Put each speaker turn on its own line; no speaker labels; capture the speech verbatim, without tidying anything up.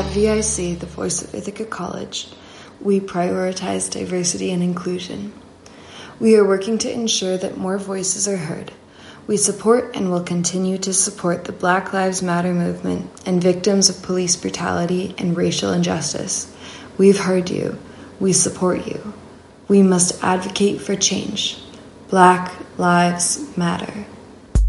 At V I C, the voice of Ithaca College, we prioritize diversity and inclusion. We are working to ensure that more voices are heard. We support and will continue to support the Black Lives Matter movement and victims of police brutality and racial injustice. We've heard you. We support you. We must advocate for change. Black Lives Matter.